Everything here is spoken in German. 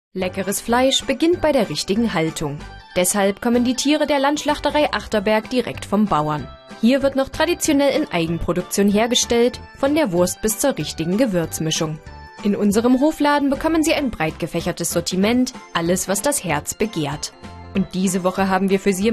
Leckeres Fleisch beginnt bei der richtigen Haltung. Deshalb kommen die Tiere der Landschlachterei Achterberg direkt vom Bauern. Hier wird noch traditionell in Eigenproduktion hergestellt, von der Wurst bis zur richtigen Gewürzmischung. In unserem Hofladen bekommen Sie ein breit gefächertes Sortiment, alles was das Herz begehrt. Und diese Woche haben wir für Sie